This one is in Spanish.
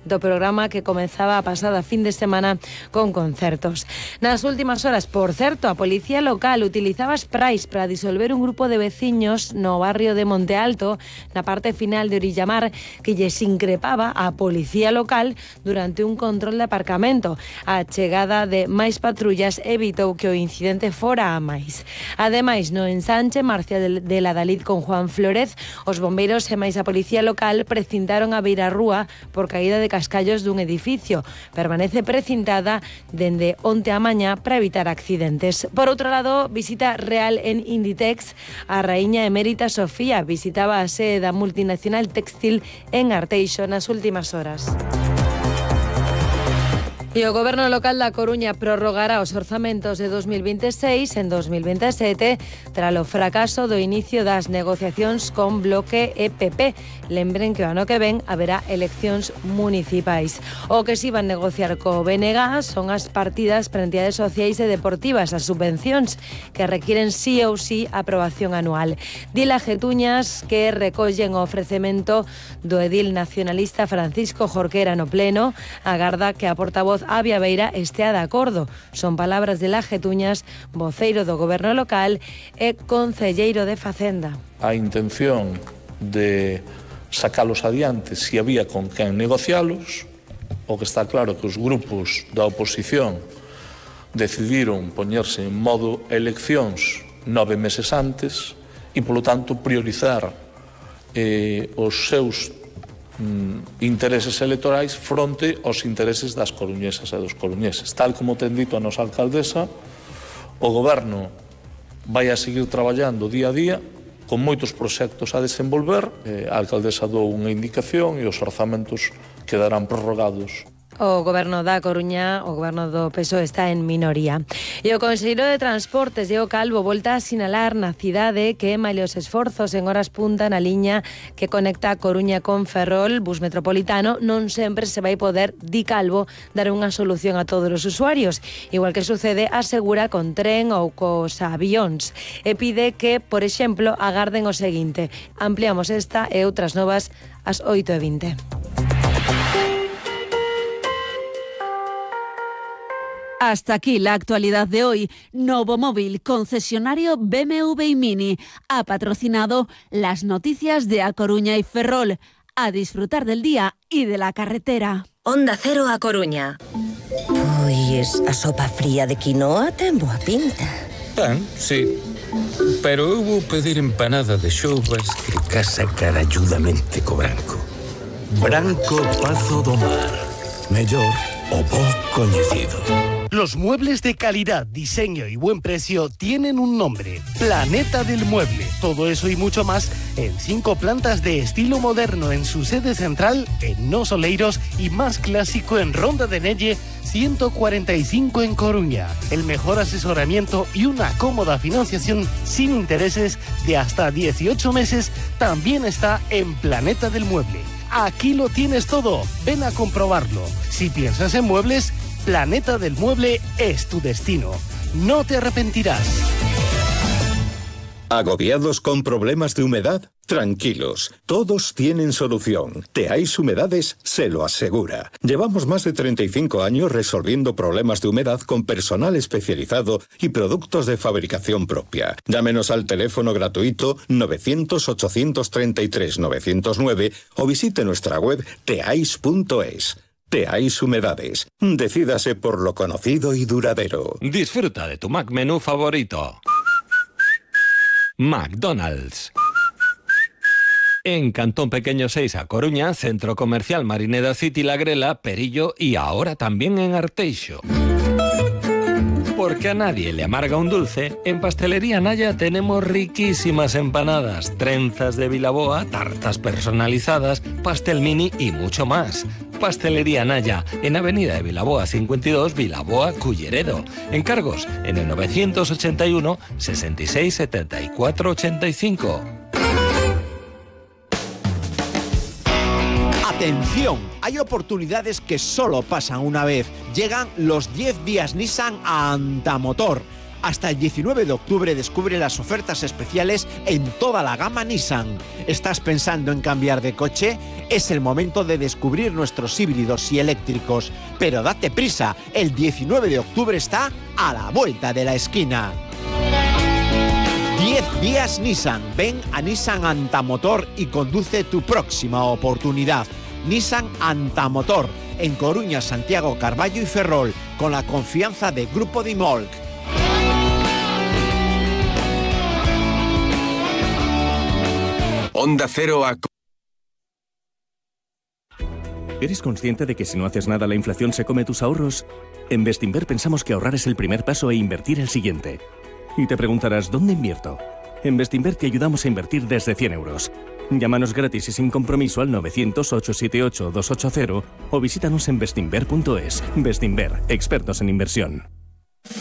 do programa que comezaba a pasada fin de semana con concertos. Nas últimas horas, por certo, a Policía Local utilizaba sprays para disolver un grupo de veciños no barrio de Monte Alto, na parte final de Orillamar, que lles increpaba a Policía Local durante un control de aparcamento. A chegada de máis patrullas evitou que o incidente fora a máis. Ademais, no ensanche Marcia de la Dalid con Juan Flórez, os bombeiros e máis a Policía Local precintaron a beirarrúa por caída de cascallos dun edificio. Permanece precintada dende onte a mañá para evitar accidentes. Por outro lado, visita real en Inditex. A raíña emérita Sofía visitaba a sede da multinacional textil en Arteixo nas últimas horas. E o Goberno local da Coruña prorrogará os orzamentos de 2026 en 2027 tralo fracaso do inicio das negociacións con Bloque e PP. Lembren que o ano que ven haberá eleccións municipais. O que se iban negociar co BNG son as partidas para entidades sociais e deportivas, as subvencións, que requieren sí ou sí aprobación anual. Dila Getuñas, que recollen o ofrecemento do edil nacionalista Francisco Jorquera no pleno, agarda que a portavoz Avia Beira estea de acordo. Son palabras de La Getuñas, voceiro do Goberno local e concelleiro de Facenda. A intención de sacalos adiante se había con quen negocialos, o que está claro que os grupos da oposición decidiron poñerse en modo eleccións 9 meses antes e, polo tanto, priorizar os seus intereses electorais fronte aos intereses das coruñesas e dos coruñeses. Tal como ten dito a nosa alcaldesa, o Goberno vai a seguir traballando día a día con moitos proxectos a desenvolver. A alcaldesa dou unha indicación e os orzamentos quedarán prorrogados. O Goberno da Coruña, o Goberno do PSOE, está en minoría. E o Conselleiro de Transportes, Diego Calvo, volta a sinalar na cidade que malia os esforzos en horas punta na liña que conecta a Coruña con Ferrol, bus metropolitano, non sempre se vai poder, di Calvo, dar unha solución a todos os usuarios. Igual que sucede, asegura, con tren ou cos avións. E pide que, por exemplo, agarden o seguinte. Ampliamos esta e outras novas ás 8:20. Hasta aquí la actualidad de hoy. Novo Móvil, concesionario BMW y Mini, ha patrocinado las noticias de A Coruña y Ferrol. A disfrutar del día y de la carretera. Onda Cero A Coruña. Pois a sopa fría de quinoa ten boa pinta. Sí. Pero eu vou pedir empanada de xoubas que casa caralludamente co branco. Branco Pazo do Mar. Mellor o bo coñecido. Los muebles de calidad, diseño y buen precio tienen un nombre: Planeta del Mueble. Todo eso y mucho más en 5 plantas de estilo moderno en su sede central en Nos Oleiros y más clásico en Ronda de Nelle 145 en Coruña. El mejor asesoramiento y una cómoda financiación sin intereses de hasta 18 meses también está en Planeta del Mueble. Aquí lo tienes todo, ven a comprobarlo. Si piensas en muebles, Planeta del Mueble es tu destino. No te arrepentirás. ¿Agobiados con problemas de humedad? Tranquilos, todos tienen solución. Teais Humedades se lo asegura. Llevamos más de 35 años resolviendo problemas de humedad con personal especializado y productos de fabricación propia. Llámenos al teléfono gratuito 900-833-909 o visite nuestra web teais.es. Teais Humedades. Decídase por lo conocido y duradero. Disfruta de tu Mac menú favorito. McDonald's. En Cantón Pequeño 6 a Coruña, Centro Comercial Marineda City La Grela, Perillo y ahora también en Arteixo. Porque a nadie le amarga un dulce, en Pastelería Naya tenemos riquísimas empanadas, trenzas de Vilaboa, tartas personalizadas, pastel mini y mucho más. Pastelería Naya, en Avenida de Vilaboa 52, Vilaboa, Culleredo. Encargos en el 981 66 74 85. ¡Atención! Hay oportunidades que solo pasan una vez. Llegan los 10 días Nissan a Antamotor. Hasta el 19 de octubre descubre las ofertas especiales en toda la gama Nissan. ¿Estás pensando en cambiar de coche? Es el momento de descubrir nuestros híbridos y eléctricos. Pero date prisa, el 19 de octubre está a la vuelta de la esquina. 10 días Nissan. Ven a Nissan Antamotor y conduce tu próxima oportunidad. Nissan Antamotor, en Coruña, Santiago, Carballo y Ferrol, con la confianza de Grupo Dimolc. Onda Cero a... ¿Eres consciente de que si no haces nada la inflación se come tus ahorros? En Bestinver pensamos que ahorrar es el primer paso e invertir el siguiente. Y te preguntarás, ¿dónde invierto? En Bestinver te ayudamos a invertir desde 100 euros. Llámanos gratis y sin compromiso al 900-878-280 o visítanos en bestinver.es. Bestinver, expertos en inversión.